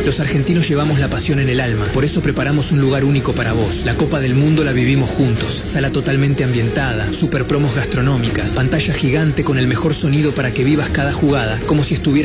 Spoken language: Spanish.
Los argentinos llevamos la pasión en el alma, por eso preparamos un lugar único para vos. La Copa del Mundo la vivimos juntos, sala totalmente ambientada, super promos gastronómicas, pantalla gigante con el mejor sonido para que vivas cada jugada como si estuvieras